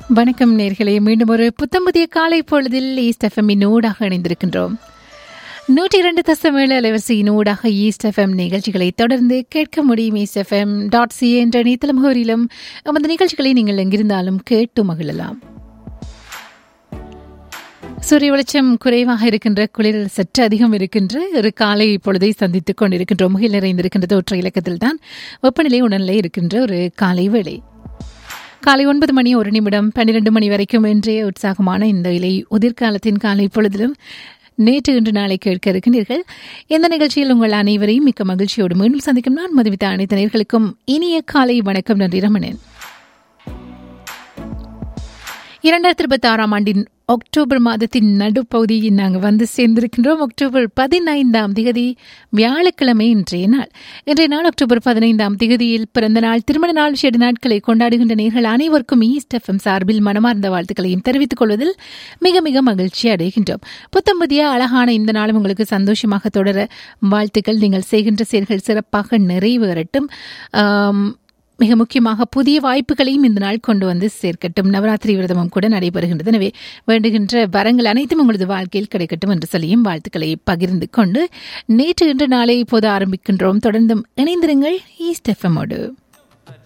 வணக்கம் நேர்களே, மீண்டும் ஒரு புத்தம்புதிய காலை பொழுதில் ஈஸ்ட் எஃப்எம்மின் ஊடாக இணைந்திருக்கின்றோம். 102.7 அலைவரிசையின் ஊடாக ஈஸ்ட் எஃப்எம் நிகழ்ச்சிகளை தொடர்ந்து கேட்க முடியும். ஈஸ்ட் எஃப்எம்.ca என்ற இணையதள முகவரியிலும் நமது நிகழ்ச்சிகளை நீங்கள் எங்கிருந்தாலும் கேட்டு மகிழலாம். சூரிய வெளிச்சம் குறைவாக இருக்கின்ற, குளிர் சற்று அதிகம் இருக்கின்ற ஒரு காலை பொழுதை சந்தித்துக் கொண்டிருக்கின்றோம். முகில் நிறைந்திருக்கின்ற தோற்ற இலக்கத்தில் தான் வெப்பநிலை உடல்நிலை இருக்கின்ற ஒரு காலை வேளை. காலை 9 மணி 1 நிமிடம் 12 மணி வரைக்கும் இன்றைய உற்சாகமான இந்த இலை உதிர்காலத்தின் காலை பொழுதிலும் நேற்று இன்று நாளை கேட்க இருக்கின்றீர்கள். இந்த நிகழ்ச்சியில் உங்கள் அனைவரையும் மிக்க மகிழ்ச்சியோடு மீண்டும் சந்திக்கும் நான் மதுமிதா. அனைத்து நேயர்களுக்கும் இனிய காலை வணக்கம். நன்றி ரமணன். 2026 ஆண்டின் அக்டோபர் மாதத்தின் நடுப்பகுதியில் நாங்கள் வந்து சேர்ந்திருக்கின்றோம். அக்டோபர் 15ஆம் திகதி வியாழக்கிழமை இன்றைய நாள். அக்டோபர் 15ஆம் திகதியில் பிறந்த நாள், திருமண நாள், விசேட நாட்களை கொண்டாடுகின்ற நேயர்கள் அனைவருக்கும் ஈஸ்ட் எஃப்எம் சார்பில் மனமார்ந்த வாழ்த்துக்களையும் தெரிவித்துக் கொள்வதில் மிக மிக மகிழ்ச்சி அடைகின்றோம். புத்தம்புதிய அழகான இந்த நாளும் உங்களுக்கு சந்தோஷமாக தொடர வாழ்த்துக்கள். நீங்கள் செய்கின்ற செயல்கள் சிறப்பாக நிறைவேறட்டும். மிக முக்கியமாக புதிய வாய்ப்புகளையும் இந்த நாள் கொண்டு வந்து சேர்க்கட்டும். நவராத்திரி விரதமும் கூட நடைபெறுகின்றது. எனவே வேண்டுகின்ற வரங்கள் அனைத்தும் உங்களது வாழ்க்கையில் கிடைக்கட்டும் என்று சொல்லியும் வாழ்த்துக்களை பகிர்ந்து கொண்டு நேற்று இன்று நாளை இப்போது ஆரம்பிக்கின்றோம். தொடர்ந்தும் இணைந்திருங்கள் ஈஸ்ட் எஃப்எம்மோடு.